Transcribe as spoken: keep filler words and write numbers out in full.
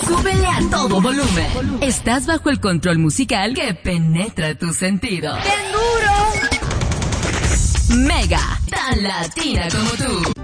Súbele a todo volumen. Estás bajo el control musical que penetra tus sentidos. ¡Bien duro! Mega, tan latina como tú.